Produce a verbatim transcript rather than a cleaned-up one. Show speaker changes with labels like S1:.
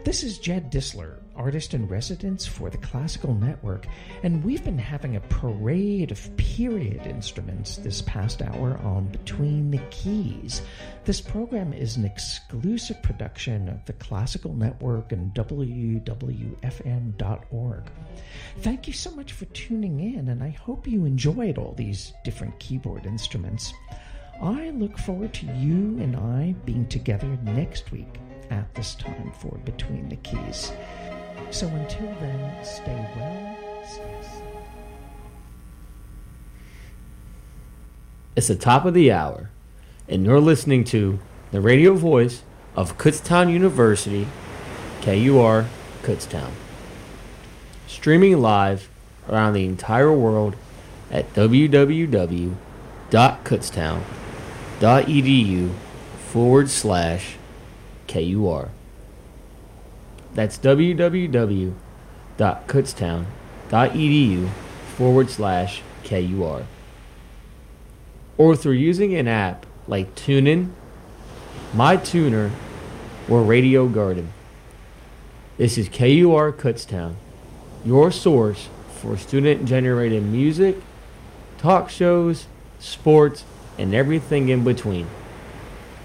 S1: This is Jed Disler, artist in residence for the Classical Network, and we've been having a parade of period instruments this past hour on Between the Keys. This program is an exclusive production of the Classical Network and W W F M dot org. Thank you so much for tuning in, and I hope you enjoyed all these different keyboard instruments. I look forward to you and I being together next week at this time for Between the Keys. So until then, stay well, stay safe.
S2: It's the top of the hour, and you're listening to the radio voice of Kutztown University, K U R Kutztown. Streaming live around the entire world at w w w dot kutztown dot e d u forward slash K U R. That's w w w dot kutztown dot e d u forward slash K U R. Or through using an app like TuneIn, MyTuner, or Radio Garden. This is K U R Kutztown, your source for student-generated music, talk shows, sports, and everything in between.